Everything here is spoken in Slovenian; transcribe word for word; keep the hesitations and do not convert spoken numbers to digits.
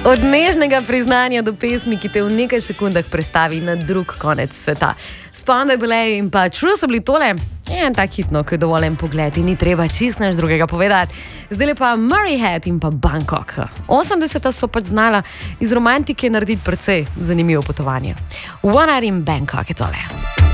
Od nežnega priznanja do pesmi, ki te v nekaj sekundah prestavi na drug konec sveta. Spandau Ballet in pa True so bili tole. En tak hitno, ko je dovoljen pogled in ni treba čist nič drugega povedati. Zdaj pa Murray Head in pa Bangkok. osemdeseta so pač znala iz romantike narediti precej zanimivo potovanje. One Night in Bangkok je tole.